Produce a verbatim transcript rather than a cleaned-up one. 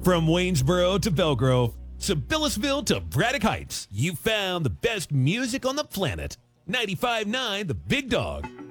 From Waynesboro to Belgrove, Sibyllsville to Braddock Heights, you found the best music on the planet. ninety-five point nine The Big Dog.